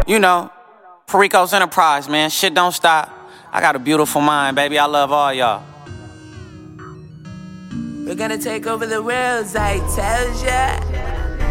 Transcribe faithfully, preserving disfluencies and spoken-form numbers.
You know, Perico's Enterprise, man. Shit don't stop. I got a beautiful mind, baby. I love all y'all. We're gonna take over the world, I tell ya.